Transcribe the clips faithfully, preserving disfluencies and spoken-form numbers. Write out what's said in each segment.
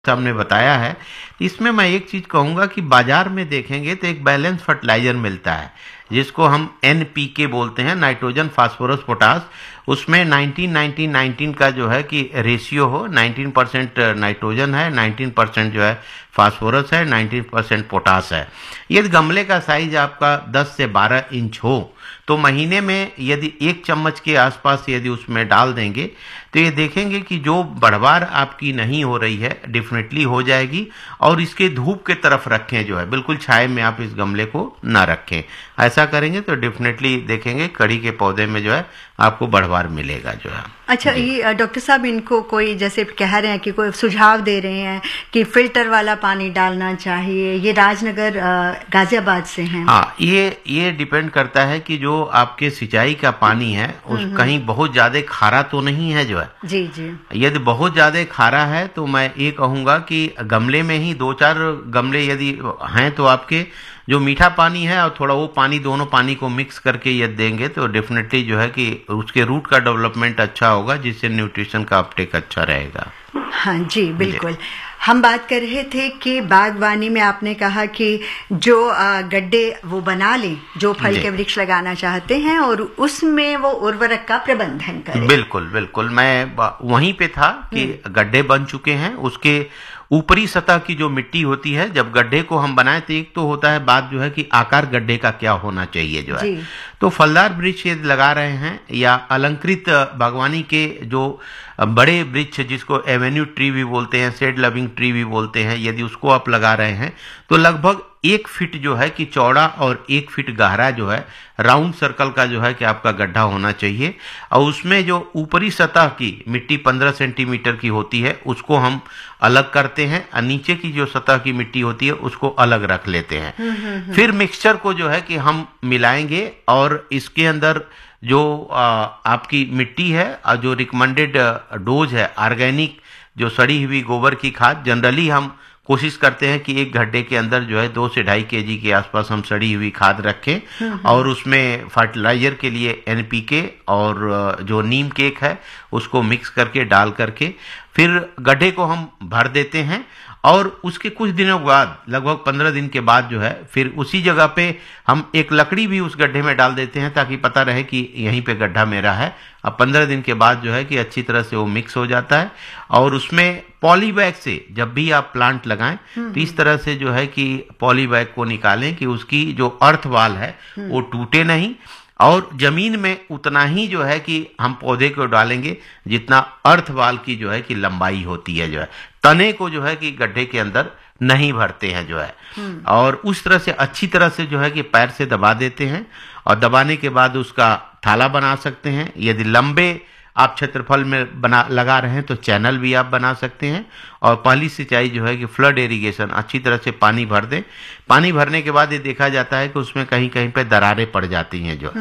हमने बताया है। इसमें मैं एक चीज कहूंगा कि बाजार में देखेंगे तो एक बैलेंस फर्टिलाइजर मिलता है जिसको हम एन पी के बोलते हैं, नाइट्रोजन फास्फोरस पोटास। उसमें नाइनटीन नाइनटीन नाइनटीन का जो है कि रेशियो हो, नाइनटीन परसेंट नाइट्रोजन है, नाइनटीन परसेंट जो है फास्फोरस है, नाइनटीन परसेंट पोटास है। यदि गमले का साइज आपका दस से बारह इंच हो तो महीने में यदि एक चम्मच के आसपास यदि उसमें डाल देंगे तो ये देखेंगे कि जो बढ़वार आपकी नहीं हो रही है डेफिनेटली हो जाएगी। और इसके धूप के तरफ रखें, जो है बिल्कुल छाए में आप इस गमले को ना रखें। ऐसा करेंगे तो डेफिनेटली देखेंगे कड़ी के पौधे में जो है आपको बढ़वार मिलेगा जो है। अच्छा, ये डॉक्टर साहब इनको कोई जैसे कह रहे हैं कि कोई सुझाव दे रहे हैं कि फिल्टर वाला पानी डालना चाहिए, ये राजनगर गाजियाबाद से हैं। हाँ, ये ये डिपेंड करता है कि जो आपके सिंचाई का पानी है उस कहीं बहुत ज्यादा खारा तो नहीं है जो है। जी जी। यदि बहुत ज्यादा खारा है तो मैं ये कहूंगा कि गमले में ही दो चार गमले यदि हैं तो आपके जो मीठा पानी है और थोड़ा वो पानी, दोनों पानी को मिक्स करके यदि देंगे तो डेफिनेटली जो है कि उसके रूट का डेवलपमेंट अच्छा होगा, जिससे न्यूट्रिशन का अपटेक अच्छा रहेगा। हाँ जी, बिल्कुल। हम बात कर रहे थे कि बागवानी में आपने कहा कि जो गड्ढे वो बना लें जो फल के वृक्ष लगाना चाहते हैं और उसमें वो उर्वरक का प्रबंधन करें। बिल्कुल बिल्कुल, मैं वहीं पे था कि गड्ढे बन चुके हैं, उसके ऊपरी सतह की जो मिट्टी होती है, जब गड्ढे को हम बनाए तो एक तो होता है बात जो है कि आकार गड्ढे का क्या होना चाहिए जो है। तो फलदार वृक्ष यदि लगा रहे हैं या अलंकृत बागवानी के जो बड़े वृक्ष जिसको एवेन्यू ट्री भी बोलते हैं, शेड लविंग ट्री भी बोलते हैं, यदि उसको आप लगा रहे हैं तो लगभग एक फीट जो है कि चौड़ा और एक फीट गहरा जो है राउंड सर्कल का जो है कि आपका गड्ढा होना चाहिए। और उसमें जो ऊपरी सतह की मिट्टी पंद्रह सेंटीमीटर की होती है उसको हम अलग करते हैं और नीचे की जो सतह की मिट्टी होती है उसको अलग रख लेते हैं। फिर मिक्सचर को जो है कि हम मिलाएंगे और इसके अंदर जो आ, आपकी मिट्टी है और जो रिकमेंडेड डोज है ऑर्गेनिक जो सड़ी हुई गोबर की खाद, जनरली हम कोशिश करते हैं कि एक गड्ढे के अंदर जो है दो से ढाई केजी के आसपास हम सड़ी हुई खाद रखें और उसमें फर्टिलाइजर के लिए एन पी के और जो नीम केक है उसको मिक्स करके डाल करके फिर गड्ढे को हम भर देते हैं। और उसके कुछ दिनों के बाद, लगभग पंद्रह दिन के बाद जो है फिर उसी जगह पे हम एक लकड़ी भी उस गड्ढे में डाल देते हैं ताकि पता रहे कि यहीं पे गड्ढा मेरा है। अब पंद्रह दिन के बाद जो है कि अच्छी तरह से वो मिक्स हो जाता है और उसमें पॉली बैग से जब भी आप प्लांट लगाएं तो इस तरह से जो है कि पॉली बैग को निकालें कि उसकी जो अर्थ वाल है वो टूटे नहीं और जमीन में उतना ही जो है कि हम पौधे को डालेंगे जितना अर्थवाल की जो है कि लंबाई होती है जो है। तने को जो है कि गड्ढे के अंदर नहीं भरते हैं जो है और उस तरह से अच्छी तरह से जो है कि पैर से दबा देते हैं और दबाने के बाद उसका थाला बना सकते हैं। यदि लंबे आप क्षेत्रफल में बना लगा रहे हैं तो चैनल भी आप बना सकते हैं। और पहली सिंचाई जो है कि फ्लड इरिगेशन, अच्छी तरह से पानी भर दें। पानी भरने के बाद ये देखा जाता है कि उसमें कहीं कहीं पे दरारें पड़ जाती हैं जो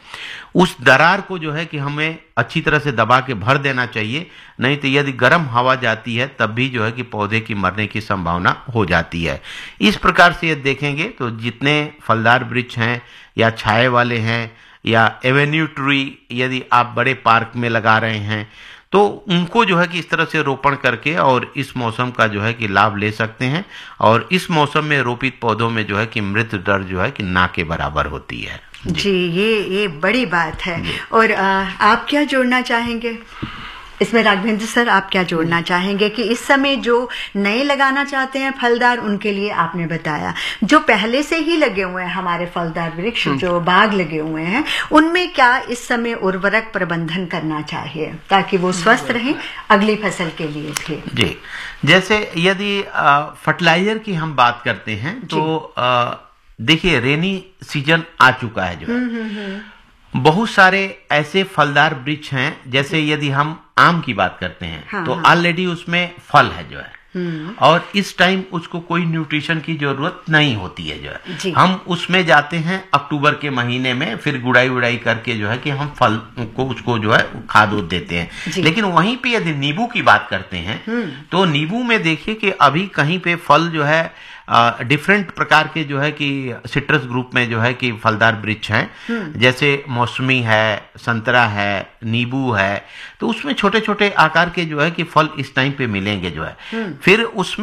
उस दरार को जो है कि हमें अच्छी तरह से दबा के भर देना चाहिए, नहीं तो यदि गर्म हवा जाती है तब भी जो है कि पौधे की मरने की संभावना हो जाती है। इस प्रकार से यदि देखेंगे तो जितने फलदार वृक्ष हैं या छाए वाले हैं या एवेन्यू ट्री यदि आप बड़े पार्क में लगा रहे हैं तो उनको जो है कि इस तरह से रोपण करके और इस मौसम का जो है कि लाभ ले सकते हैं। और इस मौसम में रोपित पौधों में जो है कि मृत्यु दर जो है कि ना के बराबर होती है। जी, जी ये ये बड़ी बात है। और आ, आप क्या जोड़ना चाहेंगे इसमें? राघवेंद्र सर, आप क्या जोड़ना चाहेंगे कि इस समय जो नए लगाना चाहते हैं फलदार, उनके लिए आपने बताया, जो पहले से ही लगे हुए हैं हमारे फलदार वृक्ष जो बाग लगे हुए हैं, उनमें क्या इस समय उर्वरक प्रबंधन करना चाहिए ताकि वो स्वस्थ रहें अगली फसल के लिए भी? जी, जैसे यदि फर्टिलाइजर की हम बात करते हैं तो देखिए रेनी सीजन आ चुका है जो है। बहुत सारे ऐसे फलदार वृक्ष हैं, जैसे यदि हम आम की बात करते हैं हाँ, तो ऑलरेडी उसमें फल है जो है और इस टाइम उसको कोई न्यूट्रिशन की जरूरत नहीं होती है जो है। हम उसमें जाते हैं अक्टूबर के महीने में, फिर गुड़ाई उड़ाई करके जो है कि हम फल को उसको जो है खाद उद देते हैं। लेकिन वहीं पे यदि नींबू की बात करते हैं तो नींबू में देखिए कि अभी कहीं पे फल जो है डिफरेंट प्रकार के जो है कि सिट्रस ग्रुप में जो है कि फलदार वृक्ष हैं, जैसे मौसमी है, संतरा है, नींबू है, तो उसमें छोटे छोटे आकार के जो है कि फल इस टाइम पे मिलेंगे जो है। फिर उसमें